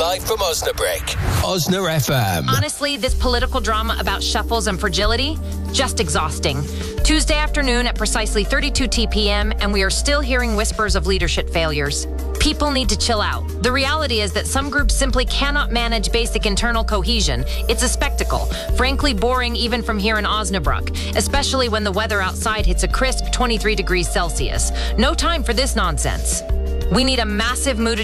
live from Osnabrück. Osna FM. Honestly, this political drama about shuffles and fragility, just exhausting. Tuesday afternoon at precisely 32 TPM, and we are still hearing whispers of leadership failures. People need to chill out. The reality is that some groups simply cannot manage basic internal cohesion. It's a spectacle, frankly boring even from here in Osnabrück, especially when the weather outside hits a crisp 23 degrees Celsius. No time for this nonsense. We need a massive mood